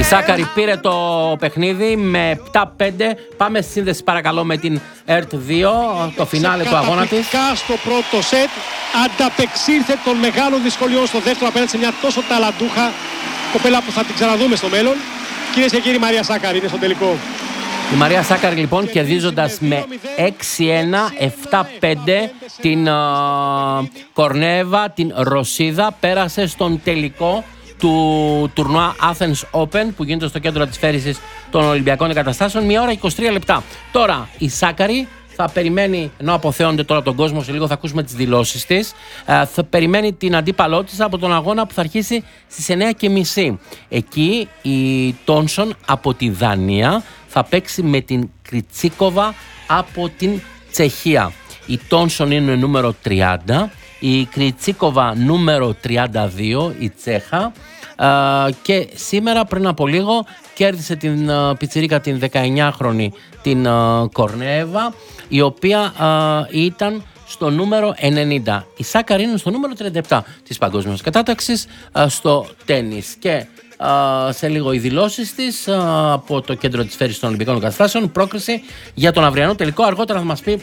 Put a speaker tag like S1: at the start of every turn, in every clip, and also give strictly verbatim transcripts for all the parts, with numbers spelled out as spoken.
S1: Σάκαρη πήρε το παιχνίδι με επτά πέντε. Πάμε στη σύνδεση παρακαλώ με την ΕΡΤ δύο, το φινάλε του αγώνα της.
S2: Στο πρώτο σετ ανταπεξήλθε των μεγάλων δυσκολιών στο δεύτερο απέναντι σε μια τόσο ταλαντούχα κοπέλα που θα την ξαναδούμε στο μέλλον. Κυρίες και κύριοι, η Μαρία Σάκαρη είναι στο τελικό.
S1: Η Μαρία Σάκαρη λοιπόν κερδίζοντας με έξι ένα, επτά πέντε την uh, Κορνέβα, την Ρωσίδα, πέρασε στον τελικό του τουρνουά Athens Open που γίνεται στο κέντρο της φέρησης των Ολυμπιακών Εγκαταστάσεων, μία ώρα είκοσι τρία λεπτά. Τώρα η Σάκαρη θα περιμένει, ενώ αποθέονται τώρα από τον κόσμο, σε λίγο θα ακούσουμε τις δηλώσεις της, θα περιμένει την αντίπαλό της από τον αγώνα που θα αρχίσει στις εννιά και μισή. Εκεί η Τόνσον από τη Δανία θα παίξει με την Κριτσίκοβα από την Τσεχία. Η Τόνσον είναι νούμερο τριάντα, η Κριτσίκοβα νούμερο τριάντα δύο, η Τσέχα, και σήμερα πριν από λίγο κέρδισε την πιτσιρίκα την δεκαεννιάχρονη την Κορνέβα, η οποία ήταν στο νούμερο ενενήντα. Η Σάκαρη είναι στο νούμερο τριάντα επτά της παγκόσμιας κατάταξης στο τένις. Και Uh, σε λίγο οι δηλώσεις της uh, από το κέντρο της φέρησης των Ολυμπιακών Εγκαταστάσεων, πρόκριση για τον αυριανό τελικό. Αργότερα θα μας πει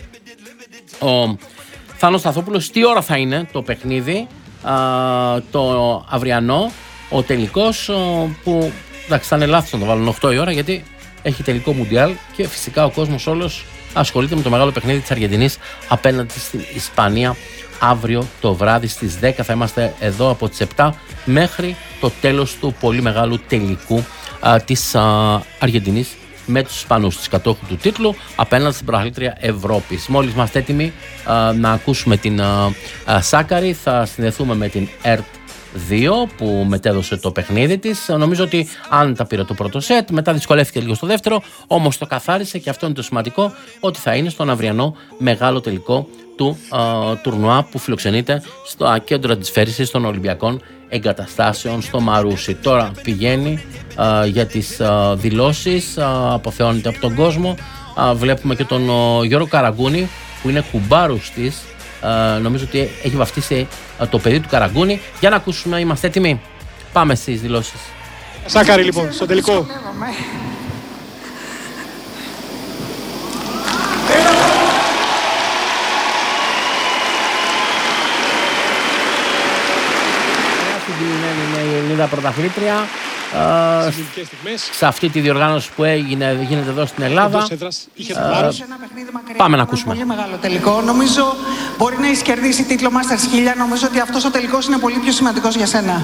S1: ο Θάνος Σταθόπουλος τι ώρα θα είναι το παιχνίδι, uh, το αυριανό, ο τελικός, uh, που εντάξει θα είναι λάθος να το βάλουν οκτώ η ώρα, γιατί έχει τελικό Μουντιάλ και φυσικά ο κόσμος όλος ασχολείται με το μεγάλο παιχνίδι της Αργεντινής απέναντι στην Ισπανία. Αύριο το βράδυ στις δέκα θα είμαστε εδώ από τις επτά μέχρι το τέλος του πολύ μεγάλου τελικού α, της α, Αργεντινής με τους Ισπανούς, της κατόχου του τίτλου απέναντι στην πρωταθλήτρια Ευρώπης. Μόλις είμαστε έτοιμοι α, να ακούσουμε την α, α, Σάκαρη, θα συνδεθούμε με την ΕΡΤ δύο που μετέδωσε το παιχνίδι της. Νομίζω ότι αν τα πήρε το πρώτο σετ, μετά δυσκολεύτηκε λίγο στο δεύτερο, όμως το καθάρισε και αυτό είναι το σημαντικό, ότι θα είναι στον αυριανό μεγάλο τελικό του uh, τουρνουά που φιλοξενείται στο κέντρο της φέρησης των Ολυμπιακών Εγκαταστάσεων στο Μαρούσι. Τώρα πηγαίνει uh, για τις uh, δηλώσεις, uh, αποθεώνεται από τον κόσμο. Uh, βλέπουμε και τον uh, Γιώργο Καραγκούνη που είναι κουμπάρους της. Uh, νομίζω ότι έχει βαφτίσει uh, το παιδί του Καραγκούνη. Για να ακούσουμε, είμαστε έτοιμοι. Πάμε στις δηλώσεις.
S2: Σάκαρη λοιπόν, στο τελικό.
S1: Είναι η Ελληνίδα πρωταθλήτρια uh, σε αυτή τη διοργάνωση που έγινε, γίνεται εδώ στην Ελλάδα. Uh, πάμε να ακούσουμε.
S3: Πολύ μεγάλο τελικό. Νομίζω μπορεί να έχει κερδίσει τίτλο Masters χίλια. Νομίζω ότι αυτός ο τελικός είναι πολύ πιο σημαντικός για σένα.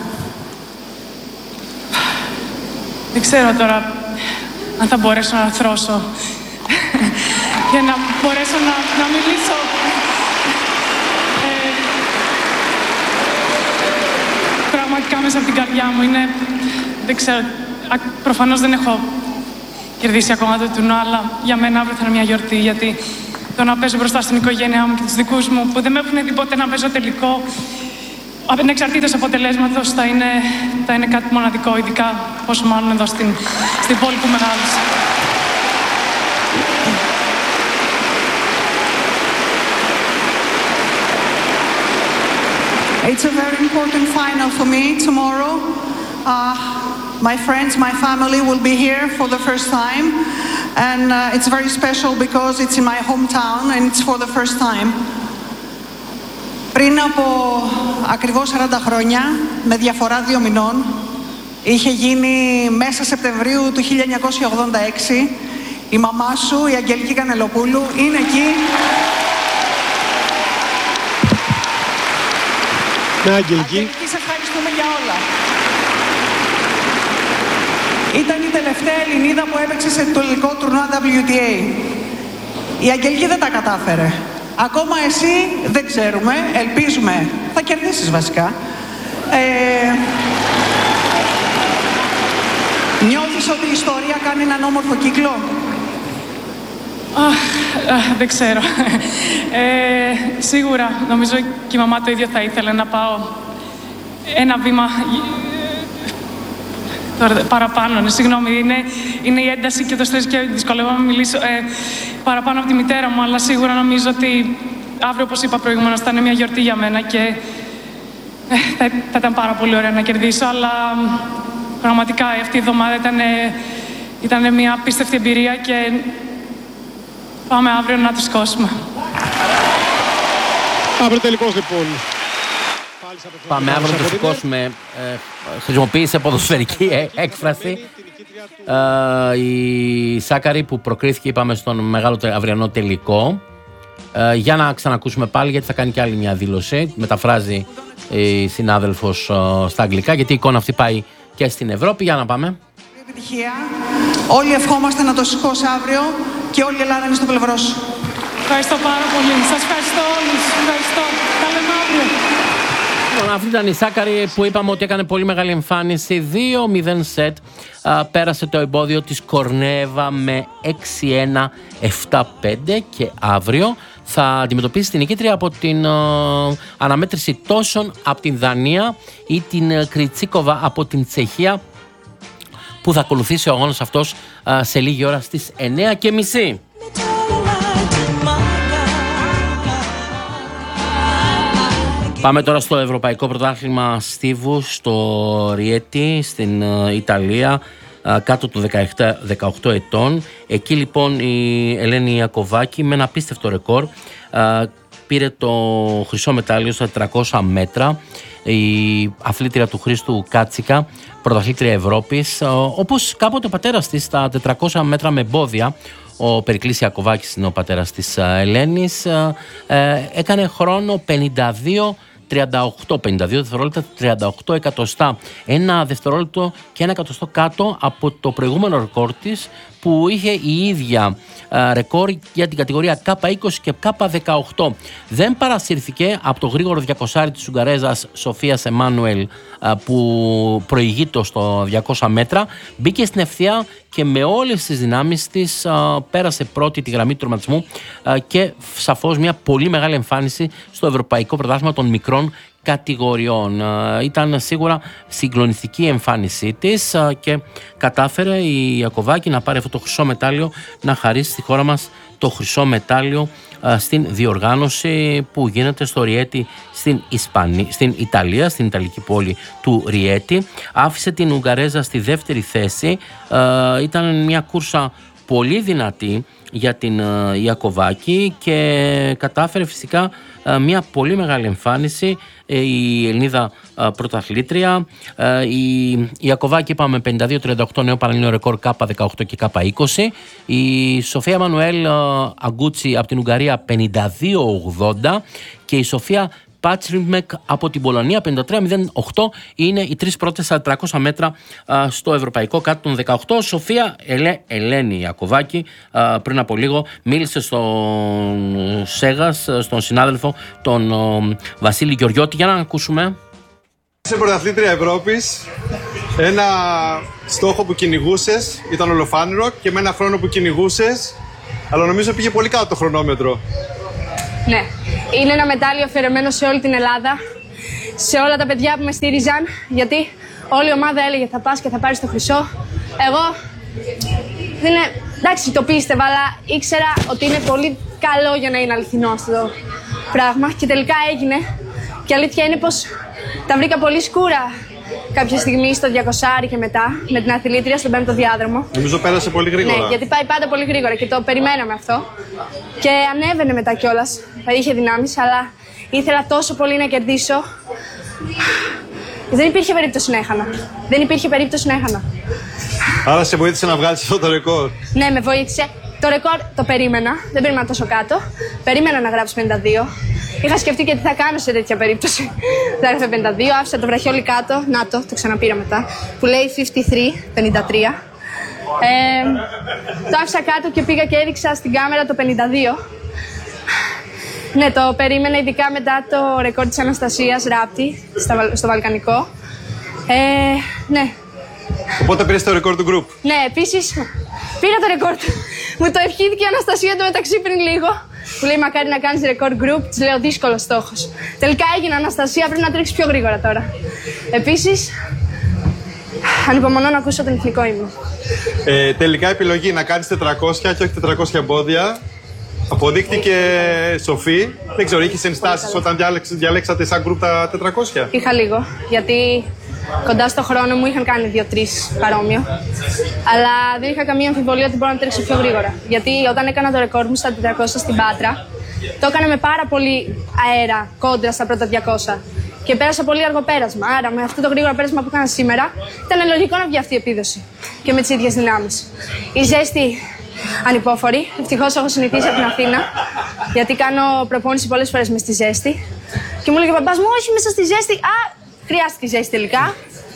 S4: Δεν ξέρω τώρα αν θα μπορέσω να αρθρώσω και να μπορέσω να, να μιλήσω. Πραγματικά μέσα από την καρδιά μου είναι, δεν ξέρω, προφανώς δεν έχω κερδίσει ακόμα το τουρνουά, αλλά για μένα αύριο θα είναι μια γιορτή, γιατί το να παίζω μπροστά στην οικογένειά μου και τους δικούς μου που δεν με έχουν δει ποτέ να παίζω τελικό, ανεξαρτήτως αποτελέσματος, θα είναι, θα είναι κάτι μοναδικό, ειδικά πόσο μάλλον εδώ στην, στην πόλη που μεγάλωσα.
S3: It's a very important final for me tomorrow. Uh, my friends, my family will be here for the first time. And uh, it's very special because it's in my hometown and it's for the first time. Πριν από ακριβώς σαράντα χρόνια, με διαφορά δύο μηνών, είχε γίνει μέσα Σεπτεμβρίου του χίλια εννιακόσια ογδόντα έξι. Η μαμά σου, η Αγγελική Κανελοπούλου, είναι εκεί.
S2: Ναι, Αγγελική.
S3: Αγγελική, σε ευχαριστούμε για όλα. Ήταν η τελευταία Ελληνίδα που έπαιξε σε τελικό τουρνουά ντάμπλιου τι έι. Η Αγγελική δεν τα κατάφερε. Ακόμα εσύ δεν ξέρουμε, ελπίζουμε, θα κερδίσεις βασικά. Ε, νιώθεις ότι η ιστορία κάνει έναν όμορφο κύκλο?
S4: Αχ, δεν ξέρω. Ε, σίγουρα, νομίζω και η μαμά το ίδιο θα ήθελε, να πάω ένα βήμα τώρα, παραπάνω. Ναι, συγγνώμη, είναι, είναι η ένταση και το στρες και δυσκολεύομαι να μιλήσω ε, παραπάνω από τη μητέρα μου, αλλά σίγουρα νομίζω ότι αύριο, όπως είπα προηγουμένως, θα είναι μια γιορτή για μένα και ε, θα, θα ήταν πάρα πολύ ωραία να κερδίσω, αλλά πραγματικά αυτή η εβδομάδα ήταν, ήταν μια απίστευτη εμπειρία και πάμε αύριο να τους σκόσουμε.
S2: Αύριο τελικός λοιπόν.
S1: Πάμε αύριο να τους σκόσουμε. Ε, χρησιμοποίησε ποδοσφαιρική έκφραση. Ε, η Σάκαρη που προκρίθηκε, είπαμε, στον μεγάλο αυριανό τελικό. Ε, για να ξανακούσουμε πάλι, γιατί θα κάνει και άλλη μια δήλωση. Μεταφράζει η συνάδελφος ε, στα αγγλικά, γιατί η εικόνα αυτή πάει και στην Ευρώπη. Για να πάμε.
S3: Επιτυχία. Όλοι ευχόμαστε να το σηκώσει αύριο και όλη η Ελλάδα είναι στο πλευρό σου.
S4: Ευχαριστώ πάρα πολύ. Σας ευχαριστώ όλους. Ευχαριστώ. Τα λέμε αύριο.
S1: Αυτή ήταν η Σάκαρη που είπαμε ότι έκανε πολύ μεγάλη εμφάνιση. δύο μηδέν σετ. Α, πέρασε το εμπόδιο της Κορνέβα με έξι ένα επτά πέντε και αύριο θα αντιμετωπίσει την νικήτρια από την α, αναμέτρηση τόσων από την Δανία ή την Κριτσίκοβα από την Τσεχία, που θα ακολουθήσει ο αγώνας αυτός α, σε λίγη ώρα στις εννιά και μισή. Πάμε τώρα στο Ευρωπαϊκό Πρωτάθλημα Στίβου στο Ριέτι στην Ιταλία, κάτω των δεκαοκτώ ετών. Εκεί λοιπόν η Ελένη Ιακωβάκη με ένα απίστευτο ρεκόρ πήρε το χρυσό μετάλλιο στα τετρακόσια μέτρα. Η αθλήτρια του Χρήστου Κάτσικα, πρωταθλήτρια Ευρώπης, όπως κάποτε ο πατέρας της στα τετρακόσια μέτρα με εμπόδια. Ο Περικλής Ιακωβάκης είναι ο πατέρας της Ελένης. Έκανε χρόνο πενήντα δύο τριάντα οκτώ, πενήντα δύο δευτερόλεπτα τριάντα οκτώ εκατοστά. Ένα δευτερόλεπτο και ένα εκατοστό κάτω από το προηγούμενο ρεκόρ της, που είχε η ίδια α, ρεκόρ για την κατηγορία κέι είκοσι και κέι δεκαοκτώ. Δεν παρασύρθηκε από το γρήγορο διακοσάρι της Ουγγαρέζας Σοφίας Εμμάνουελ, α, που προηγείται στο διακόσια μέτρα. Μπήκε στην ευθεία και με όλες τις δυνάμεις της α, πέρασε πρώτη τη γραμμή του τερματισμού α, και σαφώς μια πολύ μεγάλη εμφάνιση στο Ευρωπαϊκό Πρωτάθλημα των μικρών κατηγοριών. Ήταν σίγουρα συγκλονιστική η εμφάνισή της και κατάφερε η Ιακωβάκη να πάρει αυτό το χρυσό μετάλλιο, να χαρίσει στη χώρα μας το χρυσό μετάλλιο στην διοργάνωση που γίνεται στο Ριέτι στην, Ισπανία, στην Ιταλία, στην Ιταλική πόλη του Ριέτι. Άφησε την Ουγγαρέζα στη δεύτερη θέση. Ήταν μια κούρσα πολύ δυνατή για την Ιακωβάκη και κατάφερε φυσικά μια πολύ μεγάλη εμφάνιση η Ελληνίδα πρωταθλήτρια. Η Ιακωβάκη, είπαμε, πενήντα δύο τριάντα οκτώ, νέο παραλληλό ρεκόρ κέι δεκαοκτώ και κέι είκοσι. Η Σοφία Μανουέλ Αγκούτσι από την Ουγγαρία πενήντα δύο ογδόντα και η Σοφία Πάτσριμεκ από την Πολωνία πενήντα τρία μηδέν οκτώ είναι οι τρεις πρώτες στα τετρακόσια μέτρα α, στο ευρωπαϊκό κάτω των δεκαοκτώ. Σοφία Ελέ, Ελένη Ιακωβάκη α, πριν από λίγο μίλησε στον Σέγας, στον συνάδελφο τον ο, Βασίλη Γεωργιώτη. Για να ακούσουμε.
S5: Είσαι πρωταθλήτρια Ευρώπης. Ένα στόχο που κυνηγούσες ήταν ολοφάνερο και με ένα χρόνο που κυνηγούσες, αλλά νομίζω πήγε πολύ κάτω το χρονόμετρο.
S6: Ναι, είναι ένα μετάλλιο αφιερωμένο σε όλη την Ελλάδα, σε όλα τα παιδιά που με στήριζαν, γιατί όλη η ομάδα έλεγε θα πας και θα πάρεις το χρυσό. Εγώ, δεν είναι, εντάξει, το πίστευα, αλλά ήξερα ότι είναι πολύ καλό για να είναι αληθινό αυτό το πράγμα και τελικά έγινε. Και αλήθεια είναι πως τα βρήκα πολύ σκούρα κάποια στιγμή στο διακόσια και μετά, με την αθλήτρια στον πέμπτο διάδρομο.
S5: Νομίζω πέρασε πολύ γρήγορα.
S6: Ναι, γιατί πάει πάντα πολύ γρήγορα και το περιμέναμε αυτό. Και ανέβαινε μετά κιόλας. Θα είχε δυνάμεις, αλλά ήθελα τόσο πολύ να κερδίσω. Δεν υπήρχε περίπτωση να έχανα. Δεν υπήρχε περίπτωση να έχανα.
S5: Άρα σε βοήθησε να βγάλεις αυτό το ρεκόρ.
S6: Ναι, με βοήθησε. Το ρεκόρ το περίμενα. Δεν περίμενα τόσο κάτω. Περίμενα να γράψω πενήντα δύο. Είχα σκεφτεί και τι θα κάνω σε τέτοια περίπτωση. Θα έγραφε πενήντα δύο, άφησα το βραχιόλι κάτω. Να το, το ξαναπήρα μετά. Που λέει πενήντα τρία, πενήντα τρία. Ε, το άφησα κάτω και πήγα και έδειξα στην κάμερα το πενήντα δύο. Ναι, το περίμενα ειδικά μετά το ρεκόρ της Αναστασίας Ράπτη στο Βαλκανικό. Ε, ναι.
S5: Οπότε πήρες το ρεκόρ του group.
S6: Ναι, επίσης πήρα το ρεκόρ του. Μου το ευχήθηκε η Αναστασία το μεταξύ πριν λίγο. Που λέει μακάρι να κάνεις ρεκόρ group, της λέω δύσκολο στόχος. Τελικά έγινε, Αναστασία, πρέπει να τρέξεις πιο γρήγορα τώρα. Επίσης, ανυπομονώ να ακούσω τον εθνικό ύμνο.
S5: Ε, τελικά επιλογή να κάνεις τετρακόσια και όχι τετρακόσια εμπόδια. Αποδείχτηκε σοφή. Δεν ξέρω, είχες ενστάσεις όταν διάλεξα, διαλέξατε σαν group τα τετρακόσια.
S6: Είχα λίγο, γιατί κοντά στο χρόνο μου, είχαν κάνει δύο-τρεις παρόμοιο. Αλλά δεν είχα καμία αμφιβολία ότι μπορώ να τρέξω πιο γρήγορα. Γιατί όταν έκανα το ρεκόρ μου στα τετρακόσια στην Πάτρα, το έκανα με πάρα πολύ αέρα κόντρα στα πρώτα διακόσια. Και πέρασα πολύ αργό πέρασμα. Άρα, με αυτό το γρήγορο πέρασμα που έκανα σήμερα, ήταν λογικό να βγει αυτή η επίδοση. Και με τις ίδιες δυνάμεις. Η ζέστη ανυπόφορη. Ευτυχώς έχω συνηθίσει από την Αθήνα, γιατί κάνω προπόνηση πολλές φορές μες στη ζέστη. Και μου έλεγε ο παπάς μου, όχι μέσα στη ζέστη. Α, χρειάστηκε ζέστη τελικά.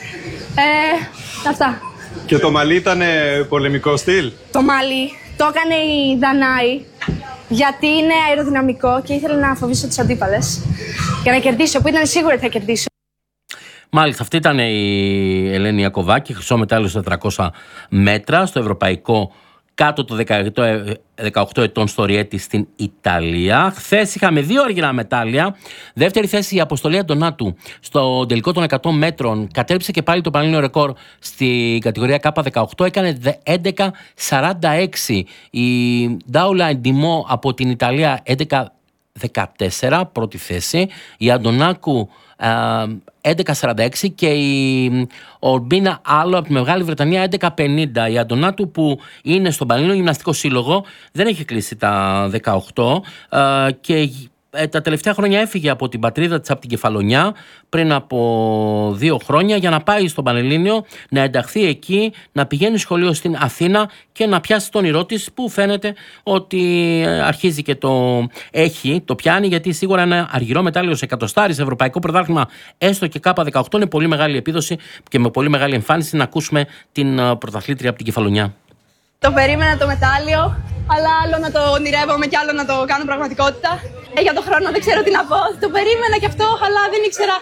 S6: Ε, αυτά.
S5: Και το μαλλί ήταν πολεμικό στυλ.
S6: Το μαλλί το έκανε η Δανάη, γιατί είναι αεροδυναμικό και ήθελε να φοβήσω τους αντίπαλες για να κερδίσω, που ήταν σίγουρη ότι θα κερδίσω.
S1: Μάλιστα, αυτή ήταν η Ελένη Ιακωβάκη, χρυσό μετάλλιο στα τετρακόσια μέτρα στο ευρωπαϊκό κάτω των δεκαοκτώ ετών στο Ριέτη στην Ιταλία. Χθες είχαμε δύο αργυρά μετάλλια. Δεύτερη θέση η Αποστολή Αντωνάτου στο τελικό των εκατό μέτρων. Κατέρριψε και πάλι το πανελλήνιο ρεκόρ στην κατηγορία Κ δεκαοκτώ. Έκανε έντεκα σαράντα έξι. Η Ντάουλα Εντιμό από την Ιταλία έντεκα δεκατέσσερα, πρώτη θέση. Η Αντωνάκου έντεκα σαράντα έξι και η Ορμπίνα Άλλο από τη Μεγάλη Βρετανία έντεκα πενήντα. Η Αντωνάτου, που είναι στον Πανελλήνιο Γυμναστικό Σύλλογο, δεν έχει κλείσει τα δεκαοκτώ και τα τελευταία χρόνια έφυγε από την πατρίδα της, από την Κεφαλονιά, πριν από δύο χρόνια, για να πάει στον Πανελλήνιο, να ενταχθεί εκεί, να πηγαίνει σχολείο στην Αθήνα και να πιάσει τον όνειρό της, που φαίνεται ότι αρχίζει και το έχει, το πιάνει, γιατί σίγουρα ένα αργυρό μετάλλιο σε εκατοστάρι σε ευρωπαϊκό πρωτάθλημα, έστω και Κ δεκαοκτώ, είναι πολύ μεγάλη επίδοση και με πολύ μεγάλη εμφάνιση. Να ακούσουμε την πρωταθλήτρια από την Κεφαλονιά.
S7: Το περίμενα το μετάλλιο, αλλά άλλο να το ονειρεύομαι και άλλο να το κάνω πραγματικότητα. Ε, για το χρόνο δεν ξέρω τι να πω. Το περίμενα και αυτό, αλλά δεν ήξερα.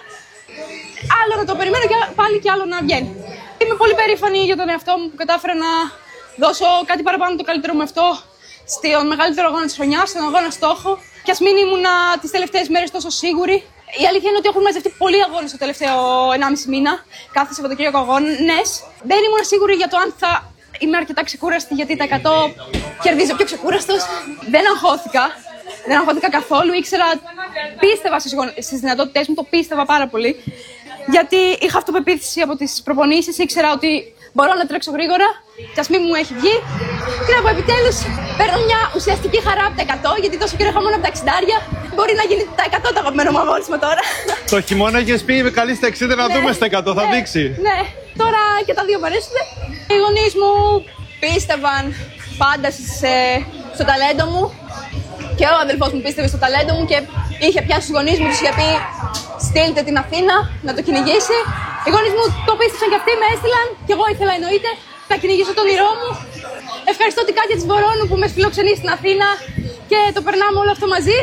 S7: Άλλο να το περιμένω και πάλι και άλλο να βγαίνει. Είμαι πολύ περήφανη για τον εαυτό μου που κατάφερα να δώσω κάτι παραπάνω το καλύτερο μου αυτό στον μεγαλύτερο αγώνα της χρονιάς, στον αγώνα στόχο. Και ας μην ήμουν τις τελευταίες μέρες τόσο σίγουρη. Η αλήθεια είναι ότι έχουν μαζευτεί πολλοί αγώνες το τελευταίο ενάμιση μήνα, κάθε Σαββατοκύριακο αγώνες. Δεν ήμουν σίγουρη για το αν θα είμαι αρκετά ξεκούραστη, γιατί τα εκατό κερδίζω πιο ξεκούραστος. Δεν αγχώθηκα. Δεν αγχώθηκα καθόλου. Ήξερα, πίστευα στις δυνατότητές μου, το πίστευα πάρα πολύ. Γιατί είχα αυτοπεποίθηση από τις προπονήσεις, ήξερα ότι μπορώ να τρέξω γρήγορα, και ας μην μου έχει βγει. Και να πω, επιτέλους παίρνω μια ουσιαστική χαρά από τα εκατό, γιατί τόσο καιρό είχα μόνο από τα εξήντα. Μπορεί να γίνει τα εκατό το αγαπημένο μου αγώνισμα τώρα. Το
S5: χειμώνα έχεις πει, είμαι καλή στα εξήντα, να
S7: ναι,
S5: δούμε στα εκατό, θα
S7: ναι,
S5: δείξει.
S7: Ναι, τώρα και τα δύο μου αρέσουν. Οι γονείς μου πίστευαν πάντα σε, στο ταλέντο μου. Και ο αδελφός μου πίστευε στο ταλέντο μου και είχε πιάσει τους γονείς μου, τους είχε πει στείλτε την Αθήνα να το κυνηγήσει. Οι γονείς μου το πίστεψαν και αυτοί, με έστειλαν και εγώ ήθελα, εννοείται, να κυνηγήσω τον όνειρό μου. Ευχαριστώ την Κάτια της Βορώνου που με φιλοξενεί στην Αθήνα και το περνάμε όλο αυτό μαζί.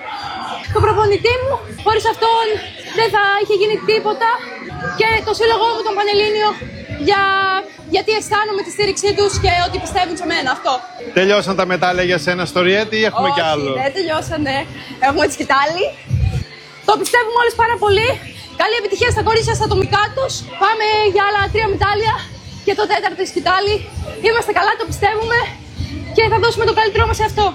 S7: Το προπονητή μου, χωρίς αυτόν δεν θα είχε γίνει τίποτα. Και το σύλλογό μου, τον Πανελλήνιο, για... γιατί αισθάνομαι τη στήριξή τους και ότι πιστεύουν σε μένα, αυτό.
S5: Τελειώσαν τα μετάλλια για σένα στο Ριέτη ή έχουμε
S7: Όχι,
S5: κι άλλο?
S7: Όχι, δεν τελειώσανε. Έχουμε τη σκητάλη. Το πιστεύουμε όλες πάρα πολύ. Καλή επιτυχία στα κορίτσια, στα ατομικά τους. Πάμε για άλλα τρία μετάλλια και το τέταρτο η σκητάλη. Είμαστε καλά, το πιστεύουμε και θα δώσουμε το καλύτερό μας σε αυτό.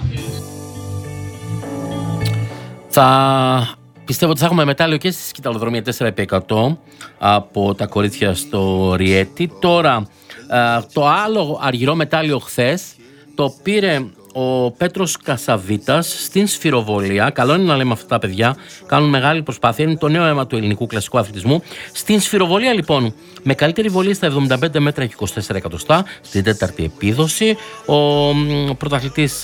S1: Θα πιστεύω ότι θα έχουμε μετάλλιο και στη σκηταλοδρομία τέσσερα επί εκατό από τα κορίτσια στο Ριέτη. Τώρα, το άλλο αργυρό μετάλλιο χθες το πήρε ο Πέτρος Κασαβίτας στην σφυροβολία. Καλό είναι να λέμε αυτά τα παιδιά, κάνουν μεγάλη προσπάθεια, είναι το νέο αίμα του ελληνικού κλασικού αθλητισμού. Στην σφυροβολία λοιπόν, με καλύτερη βολή στα εβδομήντα πέντε μέτρα και είκοσι τέσσερα εκατοστά, στην τέταρτη επίδοση, ο πρωταθλητής,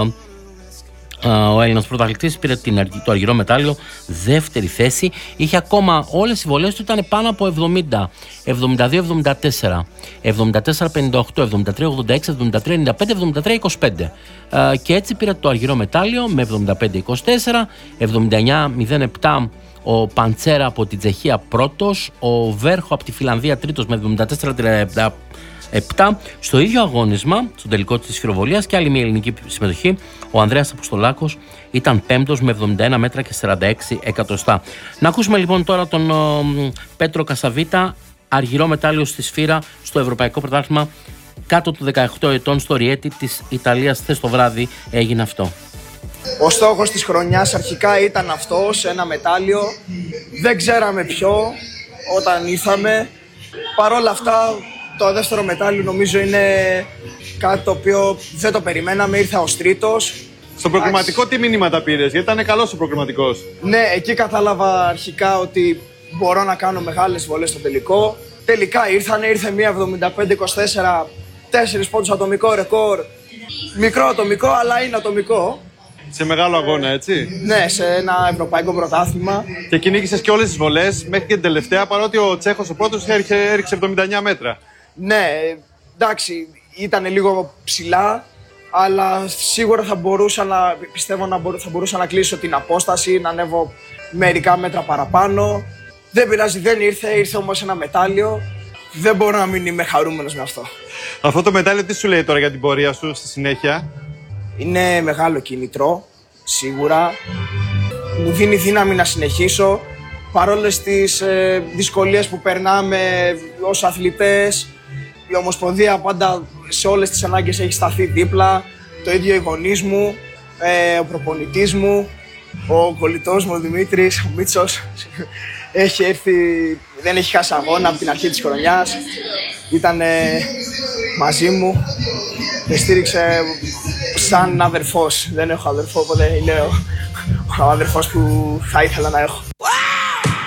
S1: ο Έλληνας πρωταθλητής πήρε το αργυρό μετάλλιο, δεύτερη θέση. Είχε ακόμα, όλες οι βολές του ήταν πάνω από εβδομήντα, εβδομήντα δύο εβδομήντα τέσσερα, εβδομήντα τέσσερα πενήντα οκτώ, εβδομήντα τρία ογδόντα έξι, εβδομήντα τρία ενενήντα πέντε, εβδομήντα τρία είκοσι πέντε. Και έτσι πήρε το αργυρό μετάλλιο με εβδομήντα πέντε είκοσι τέσσερα, εβδομήντα εννιά μηδέν επτά ο Παντσέρα από την Τσεχία πρώτος, ο Βέρχο από τη Φιλανδία τρίτος με εβδομήντα τέσσερα τριάντα επτά. Στο ίδιο αγώνισμα, στο τελικό της σφυροβολίας, και άλλη μια ελληνική συμμετοχή, ο Ανδρέας Αποστολάκος ήταν πέμπτος με εβδομήντα ένα μέτρα και σαράντα έξι εκατοστά. Να ακούσουμε λοιπόν τώρα τον ο, Πέτρο Κασαβίτα, αργυρό μετάλλιο στη σφύρα στο Ευρωπαϊκό Πρωτάθλημα κάτω των δεκαοκτώ ετών στο Ριέτη της Ιταλίας. Χθες το βράδυ έγινε αυτό.
S8: Ο στόχος της χρονιάς αρχικά ήταν αυτός, ένα μετάλλιο. Δεν ξέραμε ποιο. όταν ήρθαμε. Παρ' όλα αυτά, το δεύτερο μετάλλιο νομίζω είναι κάτι το οποίο δεν το περιμέναμε, ήρθα ως τρίτος.
S5: Στο προκριματικό τι μηνύματα πήρες, γιατί ήταν καλός ο προκριματικός?
S8: Ναι, εκεί κατάλαβα αρχικά ότι μπορώ να κάνω μεγάλες βολές στο τελικό. Τελικά ήρθανε, ήρθε μία εβδομήντα πέντε είκοσι τέσσερα, τέσσερις πόντους ατομικό ρεκόρ. Μικρό ατομικό, αλλά είναι ατομικό.
S5: Σε μεγάλο αγώνα, έτσι.
S8: Ναι, σε ένα ευρωπαϊκό πρωτάθλημα.
S5: Και κυνήγησες και όλες τις βολές μέχρι και την τελευταία, παρότι ο Τσέχος ο πρώτος έριξε, έριξε εβδομήντα εννέα μέτρα.
S8: Ναι, εντάξει, ήταν λίγο ψηλά, αλλά σίγουρα θα μπορούσα να, πιστεύω να μπορού, θα μπορούσα να κλείσω την απόσταση, να ανέβω μερικά μέτρα παραπάνω. Δεν πειράζει, δεν ήρθε, ήρθε όμως ένα μετάλλιο. Δεν μπορώ να μην είμαι χαρούμενος με αυτό.
S5: Αυτό το μετάλλιο τι σου λέει τώρα για την πορεία σου στη συνέχεια?
S8: Είναι μεγάλο κίνητρο, σίγουρα. Μου δίνει δύναμη να συνεχίσω. Παρόλες τις ε, δυσκολίες που περνάμε ως αθλητές, η Ομοσπονδία πάντα σε όλες τις ανάγκες έχει σταθεί δίπλα. Το ίδιο οι γονείς μου, ε, ο προπονητής μου, ο κολλητός μου, ο Δημήτρης, ο Μίτσος. Έχει έρθει, δεν έχει χάσει αγώνα από την αρχή της χρονιάς. Ήταν ε, μαζί μου, με στήριξε σαν αδερφός. Δεν έχω αδερφό, οπότε είναι ο, ο αδερφός που θα ήθελα να έχω.